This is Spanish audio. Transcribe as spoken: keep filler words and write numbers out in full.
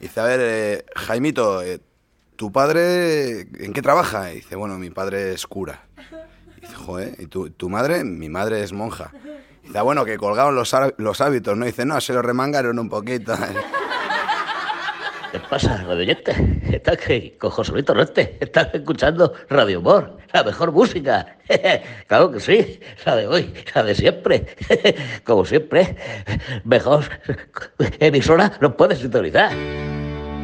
Dice, a ver, eh, Jaimito, eh, ¿tu padre en qué trabaja? Y dice, bueno, mi padre es cura. Y dice, joder, ¿y tu, tu madre? Mi madre es monja. Y dice, ah, bueno, que colgaron los, los hábitos, ¿no? Y dice, no, se los remangaron un poquito. ¿Qué pasa, radio oyente? Estás que con Joselito Reste, estás escuchando Radio Humor, la mejor música. Claro que sí, la de hoy, la de siempre. Como siempre, mejor emisora no puedes sintonizar.